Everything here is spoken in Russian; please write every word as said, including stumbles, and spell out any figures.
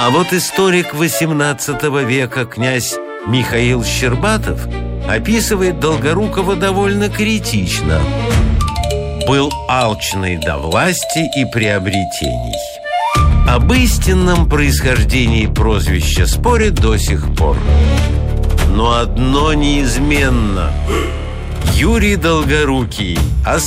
А вот историк восемнадцатого века князь Михаил Щербатов описывает Долгорукова довольно критично. Был алчный до власти и приобретений. Об истинном происхождении прозвища спорят до сих пор. Но одно неизменно: Юрий Долгорукий